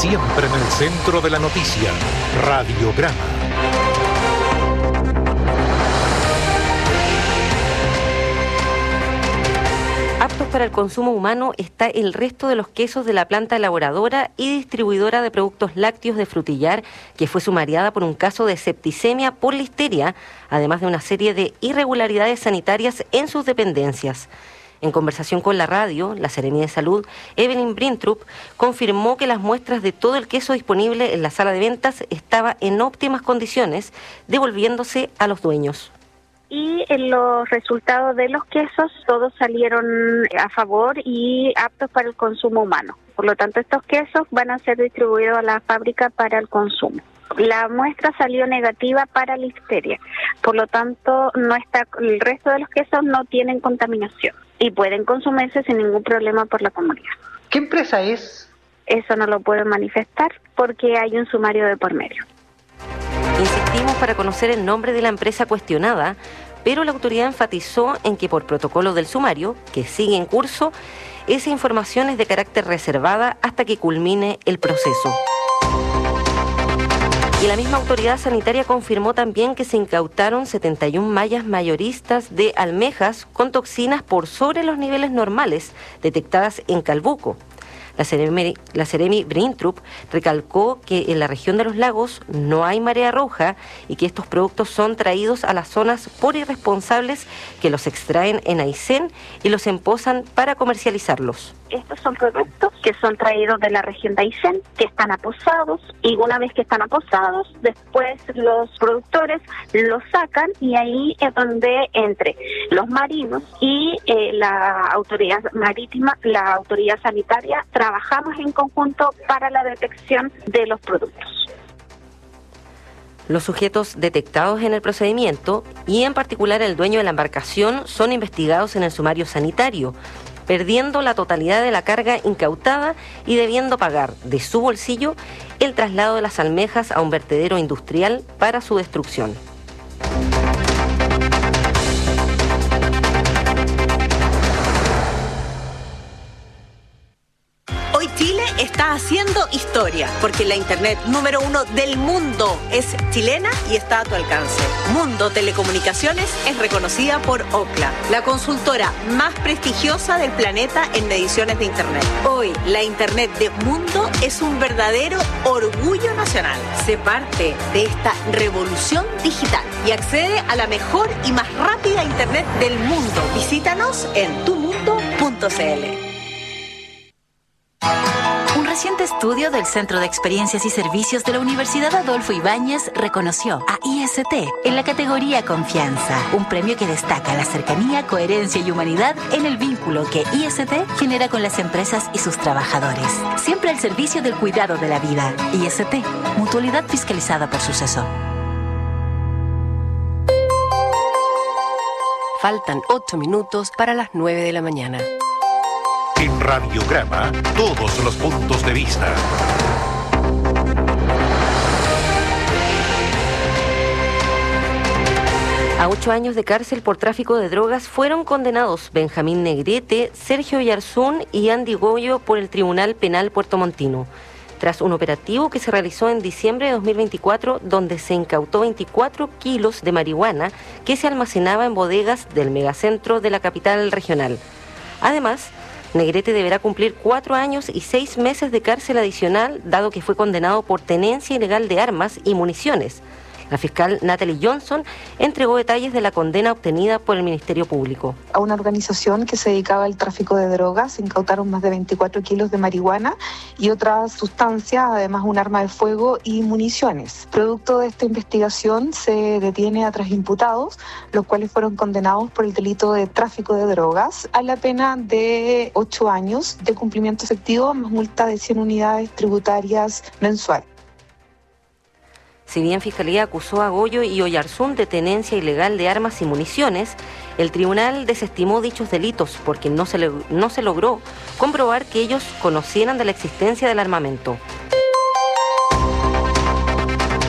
Siempre en el centro de la noticia. Radiograma. Aptos para el consumo humano está el resto de los quesos de la planta elaboradora y distribuidora de productos lácteos de Frutillar, que fue sumariada por un caso de septicemia por listeria, además de una serie de irregularidades sanitarias en sus dependencias. En conversación con la radio, la Seremi de Salud, Evelyn Brintrup, confirmó que las muestras de todo el queso disponible en la sala de ventas estaba en óptimas condiciones, devolviéndose a los dueños. Y en los resultados de los quesos todos salieron a favor y aptos para el consumo humano. Por lo tanto, estos quesos van a ser distribuidos a la fábrica para el consumo. La muestra salió negativa para listeria, por lo tanto el resto de los quesos no tienen contaminación y pueden consumirse sin ningún problema por la comunidad. ¿Qué empresa es? Eso no lo puedo manifestar porque hay un sumario de por medio. Insistimos para conocer el nombre de la empresa cuestionada, pero la autoridad enfatizó en que por protocolo del sumario, que sigue en curso, esa información es de carácter reservada hasta que culmine el proceso. Y la misma autoridad sanitaria confirmó también que se incautaron 71 mallas mayoristas de almejas con toxinas por sobre los niveles normales detectadas en Calbuco. La Seremi Brintrup recalcó que en la región de los lagos no hay marea roja y que estos productos son traídos a las zonas por irresponsables que los extraen en Aysén y los emposan para comercializarlos. Estos son productos que son traídos de la región de Aysén, que están aposados, y una vez que están aposados, después los productores los sacan y ahí es donde entre los marinos y la autoridad marítima, la autoridad sanitaria, trabajamos en conjunto para la detección de los productos. Los sujetos detectados en el procedimiento, y en particular el dueño de la embarcación, son investigados en el sumario sanitario, perdiendo la totalidad de la carga incautada y debiendo pagar de su bolsillo el traslado de las almejas a un vertedero industrial para su destrucción. Hoy Chile está haciendo historia, porque la internet número 1 del mundo es chilena y está a tu alcance. Mundo Telecomunicaciones es reconocida por Ookla, la consultora más prestigiosa del planeta en mediciones de internet. Hoy, la internet de Mundo es un verdadero orgullo nacional. Sé parte de esta revolución digital y accede a la mejor y más rápida internet del mundo. Visítanos en tumundo.cl. Un reciente estudio del Centro de Experiencias y Servicios de la Universidad Adolfo Ibáñez reconoció a IST en la categoría Confianza, un premio que destaca la cercanía, coherencia y humanidad en el vínculo que IST genera con las empresas y sus trabajadores. Siempre al servicio del cuidado de la vida. IST, mutualidad fiscalizada por Suceso. Faltan 8 minutos para las 9 de la mañana. En Radiograma, todos los puntos de vista. A 8 años de cárcel por tráfico de drogas fueron condenados Benjamín Negrete, Sergio Oyarzún y Andy Goyo por el Tribunal Penal Puertomontino, tras un operativo que se realizó en diciembre de 2024, donde se incautó 24 kilos de marihuana que se almacenaba en bodegas del megacentro de la capital regional. Además, Negrete deberá cumplir 4 años y 6 meses de cárcel adicional, dado que fue condenado por tenencia ilegal de armas y municiones. La fiscal Natalie Johnson entregó detalles de la condena obtenida por el Ministerio Público. A una organización que se dedicaba al tráfico de drogas se incautaron más de 24 kilos de marihuana y otras sustancias, además un arma de fuego y municiones. Producto de esta investigación se detiene a 3 imputados, los cuales fueron condenados por el delito de tráfico de drogas a la pena de 8 años de cumplimiento efectivo más multa de 100 unidades tributarias mensuales. Si bien Fiscalía acusó a Goyo y Oyarzún de tenencia ilegal de armas y municiones, el tribunal desestimó dichos delitos porque no se logró comprobar que ellos conocieran de la existencia del armamento.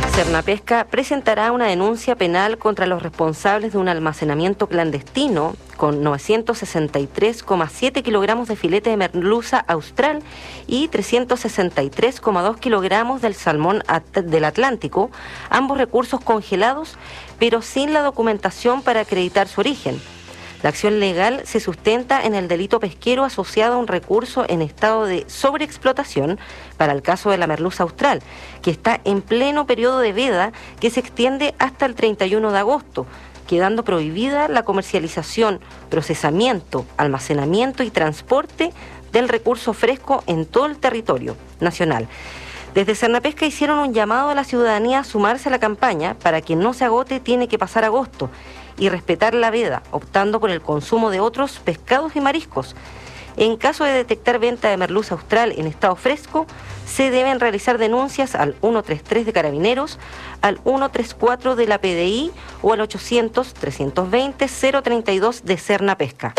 Sernapesca presentará una denuncia penal contra los responsables de un almacenamiento clandestino con 963,7 kilogramos de filete de merluza austral y 363,2 kilogramos del salmón del Atlántico, ambos recursos congelados, pero sin la documentación para acreditar su origen. La acción legal se sustenta en el delito pesquero asociado a un recurso en estado de sobreexplotación para el caso de la merluza austral, que está en pleno periodo de veda que se extiende hasta el 31 de agosto, quedando prohibida la comercialización, procesamiento, almacenamiento y transporte del recurso fresco en todo el territorio nacional. Desde Cernapesca hicieron un llamado a la ciudadanía a sumarse a la campaña. Para quien no se agote tiene que pasar agosto y respetar la veda, optando por el consumo de otros pescados y mariscos. En caso de detectar venta de merluza austral en estado fresco, se deben realizar denuncias al 133 de Carabineros, al 134 de la PDI o al 800-320-032 de Cernapesca.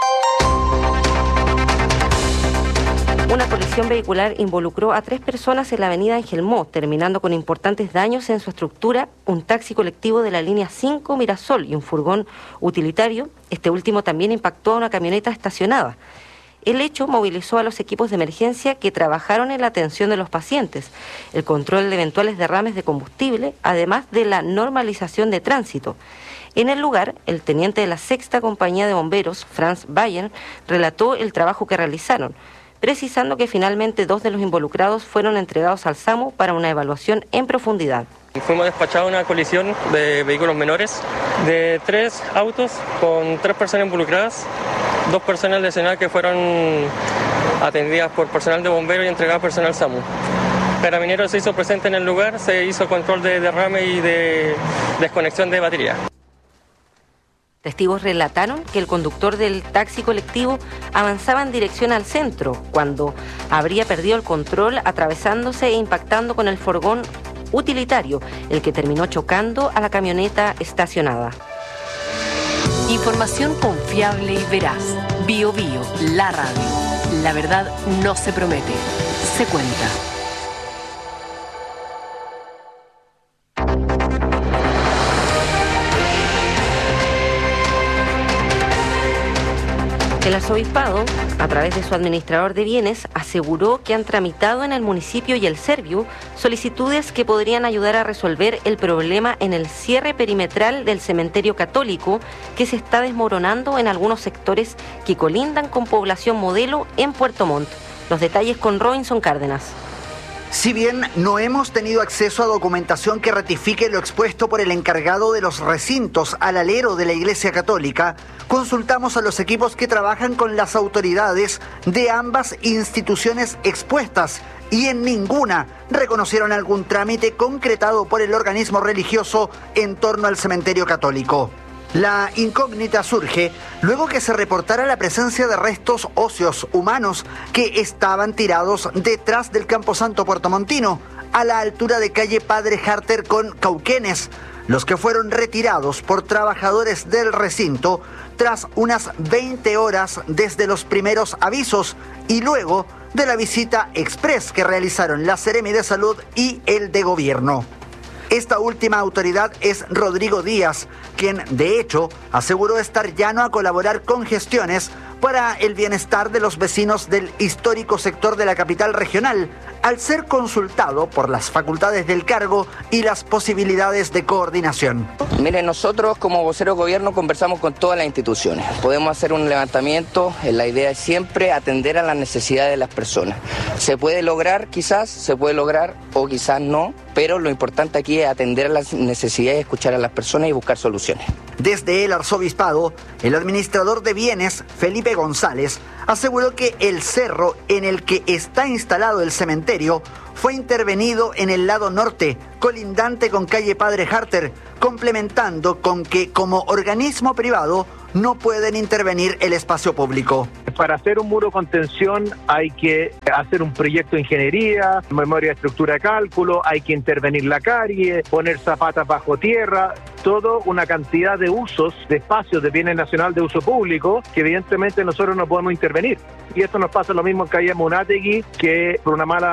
Una colisión vehicular involucró a 3 personas en la avenida Angelmó, terminando con importantes daños en su estructura, un taxi colectivo de la línea 5 Mirasol y un furgón utilitario. Este último también impactó a una camioneta estacionada. El hecho movilizó a los equipos de emergencia que trabajaron en la atención de los pacientes, el control de eventuales derrames de combustible, además de la normalización de tránsito. En el lugar, el teniente de la 6ª Compañía de Bomberos, Franz Bayer, relató el trabajo que realizaron, precisando que finalmente 2 de los involucrados fueron entregados al SAMU para una evaluación en profundidad. Fuimos despachados a una colisión de vehículos menores de 3 autos con 3 personas involucradas, 2 personas lesionadas que fueron atendidas por personal de bomberos y entregadas personal SAMU. Carabineros se hizo presente en el lugar, se hizo control de derrame y de desconexión de batería. Testigos relataron que el conductor del taxi colectivo avanzaba en dirección al centro cuando habría perdido el control, atravesándose e impactando con el furgón utilitario, el que terminó chocando a la camioneta estacionada. Información confiable y veraz. Bio Bio, la radio. La verdad no se promete, se cuenta. El arzobispado, a través de su administrador de bienes, aseguró que han tramitado en el municipio y el Serviu solicitudes que podrían ayudar a resolver el problema en el cierre perimetral del cementerio católico que se está desmoronando en algunos sectores que colindan con población modelo en Puerto Montt. Los detalles con Robinson Cárdenas. Si bien no hemos tenido acceso a documentación que ratifique lo expuesto por el encargado de los recintos al alero de la Iglesia Católica, consultamos a los equipos que trabajan con las autoridades de ambas instituciones expuestas y en ninguna reconocieron algún trámite concretado por el organismo religioso en torno al cementerio católico. La incógnita surge luego que se reportara la presencia de restos óseos humanos que estaban tirados detrás del Camposanto puertomontino, a la altura de calle Padre Harter con Cauquenes, los que fueron retirados por trabajadores del recinto tras unas 20 horas desde los primeros avisos y luego de la visita express que realizaron la Seremi de Salud y el de Gobierno. Esta última autoridad es Rodrigo Díaz, quien de hecho aseguró estar llano a colaborar con gestiones para el bienestar de los vecinos del histórico sector de la capital regional, al ser consultado por las facultades del cargo y las posibilidades de coordinación. Miren, nosotros como vocero de gobierno conversamos con todas las instituciones. Podemos hacer un levantamiento, la idea es siempre atender a las necesidades de las personas. Se puede lograr, quizás, se puede lograr o quizás no, pero lo importante aquí es atender a las necesidades, escuchar a las personas y buscar soluciones. Desde el arzobispado, el administrador de bienes, Felipe González, aseguró que el cerro en el que está instalado el cementerio fue intervenido en el lado norte, colindante con calle Padre Harter, complementando con que como organismo privado no pueden intervenir el espacio público. Para hacer un muro contención hay que hacer un proyecto de ingeniería, memoria de estructura de cálculo, hay que intervenir la calle, poner zapatas bajo tierra, todo una cantidad de usos, de espacios de bienes nacional de uso público que evidentemente nosotros no podemos intervenir. Y esto nos pasa lo mismo en calle Munategui, que por una mala